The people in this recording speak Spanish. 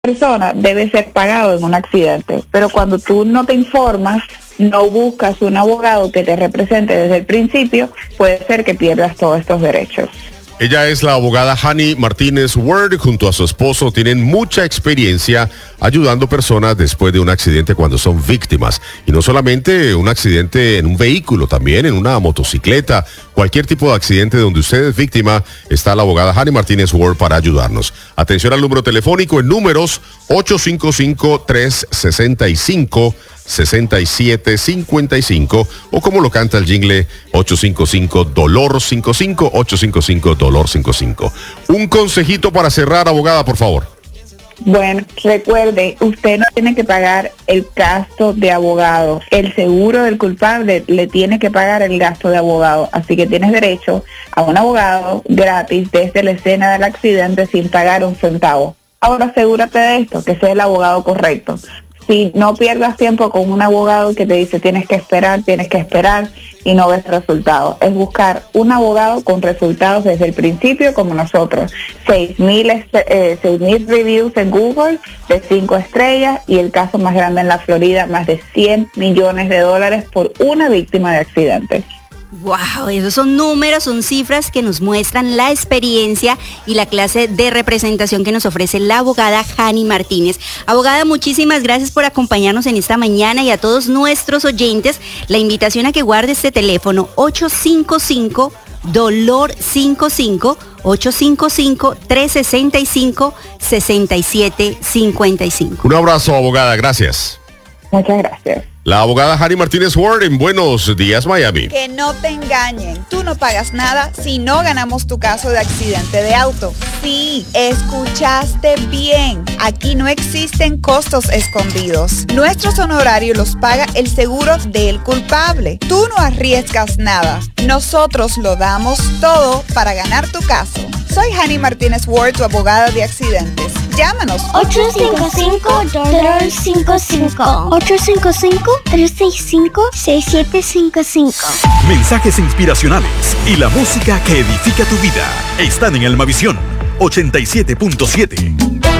persona debe ser pagado en un accidente, pero cuando tú no te informas, no buscas un abogado que te represente desde el principio, puede ser que pierdas todos estos derechos. Ella es la abogada Hani Martínez Ward. Junto a su esposo tienen mucha experiencia ayudando personas después de un accidente cuando son víctimas. Y no solamente un accidente en un vehículo, también en una motocicleta, cualquier tipo de accidente donde usted es víctima, está la abogada Hani Martínez Ward para ayudarnos. Atención al número telefónico en números 855-365-6755 o como lo canta el jingle 855-DOLOR55, 855-DOLOR55. Un consejito para cerrar, abogada, por favor. Bueno, recuerde, usted no tiene que pagar el gasto de abogado. El seguro del culpable le tiene que pagar el gasto de abogado. Así que tienes derecho a un abogado gratis desde la escena del accidente sin pagar un centavo. Ahora asegúrate de esto, que sea el abogado correcto. Si no pierdas tiempo con un abogado que te dice tienes que esperar y no ves resultados. Es buscar un abogado con resultados desde el principio como nosotros. 6,000 reviews en Google de 5 estrellas y el caso más grande en la Florida, más de $100 millones por una víctima de accidentes. Wow, esos son números, son cifras que nos muestran la experiencia y la clase de representación que nos ofrece la abogada Hani Martínez. Abogada, muchísimas gracias por acompañarnos en esta mañana y a todos nuestros oyentes, la invitación a que guarde este teléfono 855-DOLOR55, 855-365-6755. Un abrazo, abogada, gracias. Muchas gracias. La abogada Hani Martínez Ward en Buenos Días, Miami. Que no te engañen, tú no pagas nada si no ganamos tu caso de accidente de auto. Sí, escuchaste bien. Aquí no existen costos escondidos. Nuestros honorarios los paga el seguro del culpable. Tú no arriesgas nada. Nosotros lo damos todo para ganar tu caso. Soy Hani Martínez Ward, tu abogada de accidentes. Llámanos 855-DOLOR55, 855-365-6755. Mensajes inspiracionales y la música que edifica tu vida están en Almavisión 87.7.